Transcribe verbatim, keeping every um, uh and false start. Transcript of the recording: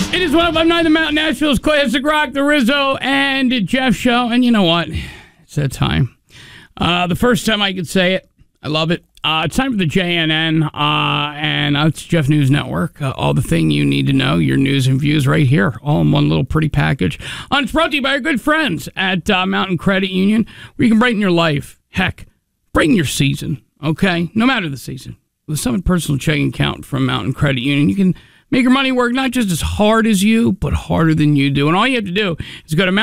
It is one of five nine the Mountain Nashville's Classic Rock, the Rizzo and Jeff show. And you know what? It's that time. Uh, the first time I could say it. I love it. Uh, it's time for the J N N, uh, and uh, it's Jeff News Network. Uh, all the thing you need to know, your news and views right here, all in one little pretty package. Uh, it's brought to you by our good friends at uh, Mountain Credit Union, where you can brighten your life. Heck, brighten your season, okay? No matter the season. With a Summit Personal Checking Account from Mountain Credit Union, you can make your money work not just as hard as you, but harder than you do. And all you have to do is go to